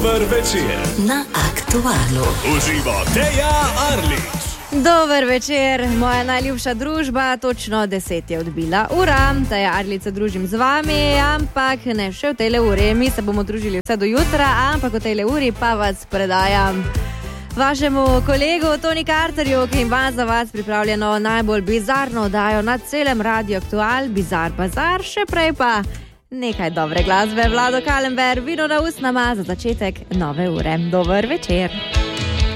Dober večer na Aktualu. Uživa Teja Arlič. Dober večer, moja najljubša družba, točno 10 je odbila ura, Teja Arlič se družim z vami, ampak ne še v tejle uri, mi se bomo družili vse do jutra, ampak v tejle uri pa vas predajam vašemu kolegu Toni Carterju, ki ima za vas pripravljeno najbolj bizarno oddajo na celem Radiu Aktual, Bizar Bazar, še prej pa nekaj dobre glasbe. Vlado Kalember, vino na usnama za začetek nove ure. Dober večer.